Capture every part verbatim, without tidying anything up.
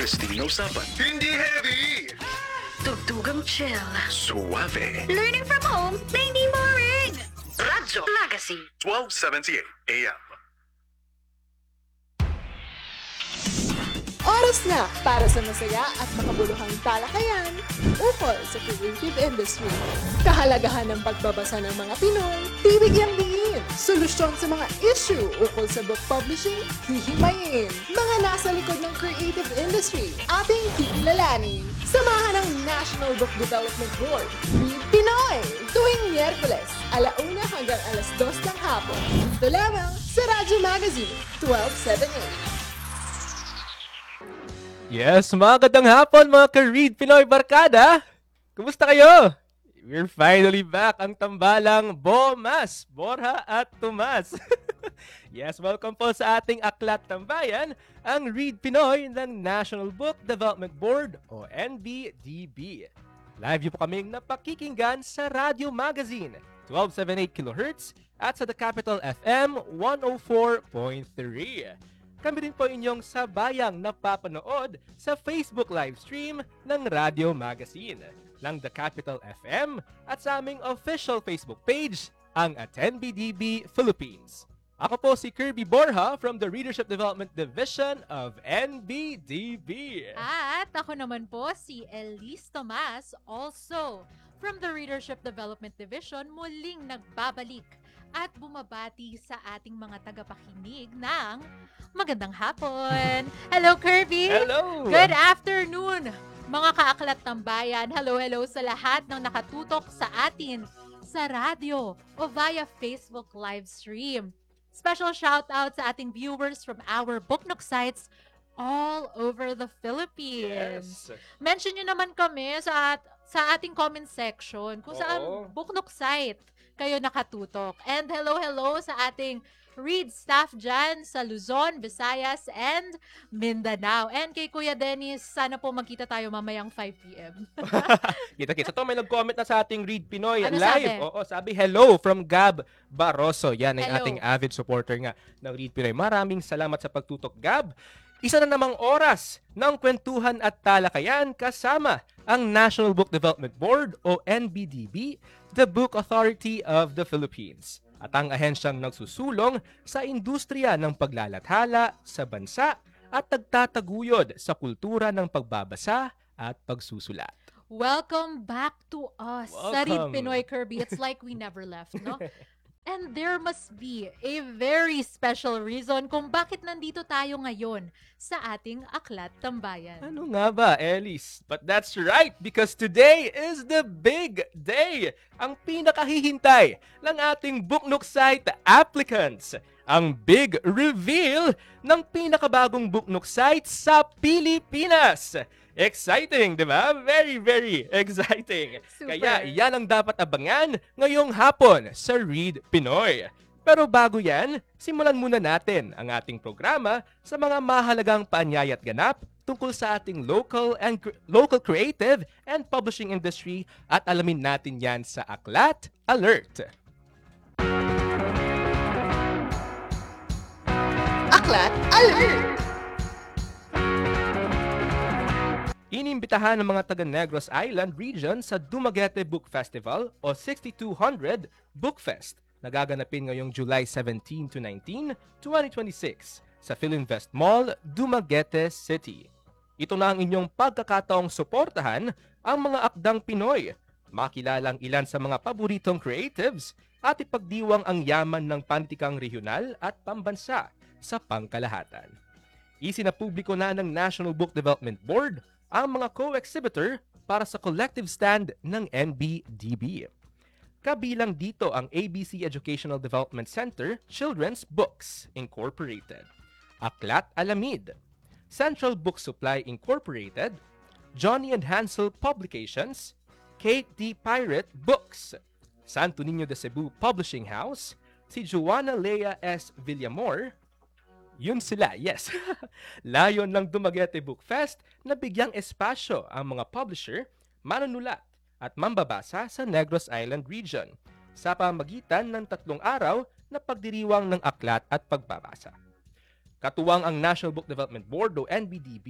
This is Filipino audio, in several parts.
Interesting na usapan. Hindi heavy! Tugtugang chill. Suave. Learning from home na hindi boring. Radyo Magazine. twelve seventy-eight A M. Oras na para sa masaya at makabuluhang talakayan ukol sa creative industry. Kahalagahan ng pagbabasa ng mga Pinoy, bibigyang diin. Solusyon sa mga issue ukol sa book publishing, hihimayin. Mga nasa likod ng creative industry, ating kikilalanin. Samahan ng National Book Development Board, Read Pinoy, tuwing Miyerkules, alauna hanggang alas dos ng hapon. Dito lamang sa Radyo Magazine, twelve seventy-eight. Yes, magandang hapon mga ka-Read Pinoy Barkada! Kumusta kayo? We're finally back, ang tambalang Bomas, Borja at Tomas. Yes, welcome po sa ating Aklat Tambayan, ang Read Pinoy ng National Book Development Board o N B D B. Live po kaming napakikinggan sa Radio Magazine, twelve seventy-eight kilohertz at sa The Capital F M one oh four point three. Kami rin po inyong sabayang napapanood sa Facebook livestream ng Radio Magazine ng The Capital F M at sa aming official Facebook page, ang at N B D B Philippines. Ako po si Kirby Borja from the Readership Development Division of N B D B. At ako naman po si Elise Tomas, also from the Readership Development Division, muling nagbabalik at bumabati sa ating mga tagapakinig ng magandang hapon. Hello, Kirby! Hello! Good afternoon, mga kaaklat tambayan. Hello, hello sa lahat ng nakatutok sa atin sa radio o via Facebook live stream. Special shout out sa ating viewers from our Booknook sites all over the Philippines. Yes. Mention nyo naman kami sa, at, sa ating comment section kung saan Oo. Booknook site kayo nakatutok. And hello, hello sa ating Read staff dyan sa Luzon, Visayas, and Mindanao. And kay Kuya Dennis, sana po magkita tayo mamayang five p.m. Kita-kita. Ito, may nag-comment na sa ating Read Pinoy Ano live. sabi? Oo, sabi, hello from Gab Barroso. Yan ang Hello. ating avid supporter nga ng Read Pinoy. Maraming salamat sa pagtutok, Gab. Isa na namang oras ng kwentuhan at talakayan kasama ang National Book Development Board o N B D B, the Book Authority of the Philippines, at ang ahensyang nagsusulong sa industriya ng paglalathala sa bansa at nagtataguyod sa kultura ng pagbabasa at pagsusulat. Welcome back to us sa Read Welcome. Pinoy, Kirby. It's like we never left, no? And there must be a very special reason kung bakit nandito tayo ngayon sa ating Aklat Tambayan. Ano nga ba, Elise? But that's right, because today is the big day. Ang pinakahihintay ng ating Booknook site applicants. Ang big reveal ng pinakabagong Booknook site sa Pilipinas. Exciting, di ba? Very, very exciting. Super. Kaya yan ang dapat abangan ngayong hapon sa Read Pinoy. Pero bago yan, simulan muna natin ang ating programa sa mga mahalagang paanyaya at ganap tungkol sa ating local and cr- local creative and publishing industry at alamin natin yan sa Aklat Alert. Aklat Alert! Inimbitahan ng mga taga Negros Island region sa Dumaguete Book Festival o sixty-two hundred Book Fest na gaganapin ngayong July seventeen to nineteen, twenty twenty-six sa Philinvest Mall, Dumaguete City. Ito na ang inyong pagkakataong suportahan ang mga akdang Pinoy, makilala ang ilan sa mga paboritong creatives at ipagdiwang ang yaman ng pantikang regional at pambansa sa pangkalahatan. Isinapubliko na ng National Book Development Board ang mga co-exhibitor para sa collective stand ng N B D B. Kabilang dito ang A B C Educational Development Center Children's Books Incorporated, Aklat Alamid, Central Book Supply Incorporated, Johnny and Hansel Publications, Kate D. Pirate Books, Santo Niño de Cebu Publishing House, si Joanna Lea S. Villamor. Yun sila, yes. Layon ng Dumaguete Book Fest na bigyang espasyo ang mga publisher, manunulat at mambabasa sa Negros Island region sa pamagitan ng tatlong araw na pagdiriwang ng aklat at pagbabasa. Katuwang ang National Book Development Board o N B D B,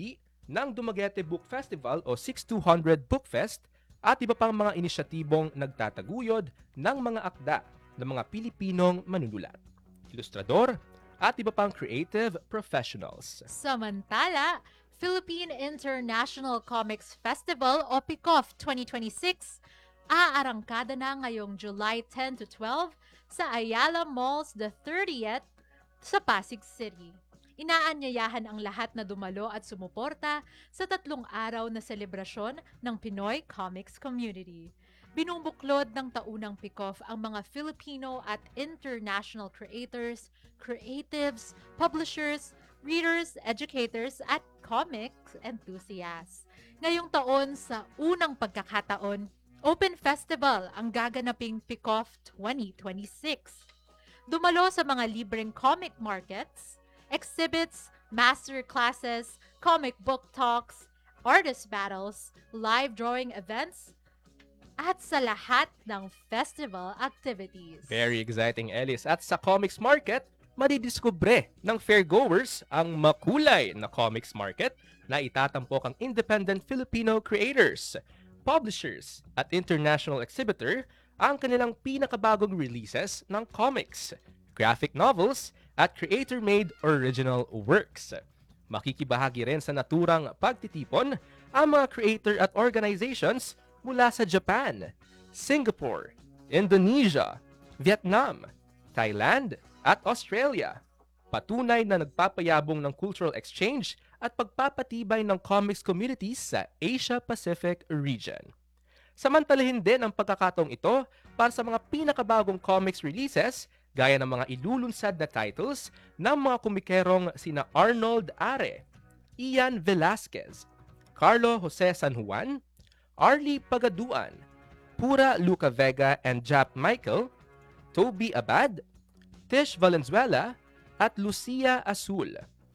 ng Dumaguete Book Festival o sixty-two hundred Book Fest at iba pang mga inisyatibong nagtataguyod ng mga akda ng mga Pilipinong manunulat, ilustrador, at iba pang creative professionals. Samantala, Philippine International Comics Festival o P I C O F twenty twenty-six aarangkada na ngayong July ten to twelve sa Ayala Malls the thirtieth sa Pasig City. Inaanyayahan ang lahat na dumalo at sumuporta sa tatlong araw na selebrasyon ng Pinoy Comics Community. Binubuklod ng taunang P I C O F ang mga Filipino at international creators, creatives, publishers, readers, educators, at comics enthusiasts. Ngayong taon sa unang pagkakataon, Open Festival ang gaganaping P I C O F twenty twenty-six. Dumalo sa mga libreng comic markets, exhibits, master classes, comic book talks, artist battles, live drawing events, at sa lahat ng festival activities. Very exciting, Ellis. At sa comics market, madidiskubre ng fairgoers ang makulay na comics market na itatampok ang independent Filipino creators, publishers, at international exhibitor ang kanilang pinakabagong releases ng comics, graphic novels, at creator-made original works. Makikibahagi rin sa naturang pagtitipon ang mga creator at organizations mula sa Japan, Singapore, Indonesia, Vietnam, Thailand, at Australia. Patunay na nagpapayabong ng cultural exchange at pagpapatibay ng comics communities sa Asia-Pacific region. Samantalahin din ang pagkakataong ito para sa mga pinakabagong comics releases gaya ng mga ilulunsad na titles ng mga kumikerong sina Arnold Are, Ian Velasquez, Carlo Jose San Juan, Arlie Pagaduan, Pura Luca Vega and Jap Michael, Toby Abad, Tish Valenzuela, at Lucia Azul.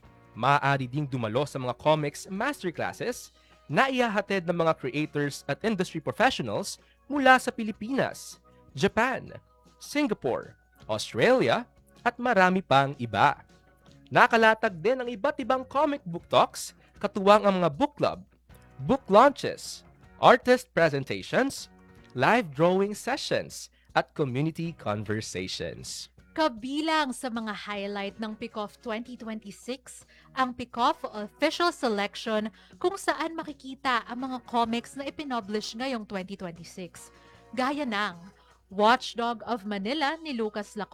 Maaari ding dumalo sa mga comics masterclasses na ihahatid ng mga creators at industry professionals mula sa Pilipinas, Japan, Singapore, Australia, at marami pang iba. Nakalatag din ang iba't ibang comic book talks, katuwang ang mga book club, book launches, artist presentations, live drawing sessions, at community conversations. Kabilang sa mga highlight ng P I C O F twenty twenty-six ang P I C O F Official Selection kung saan makikita ang mga comics na ipinoblish ngayong twenty twenty-six. Gaya ng Watchdog of Manila ni Lucas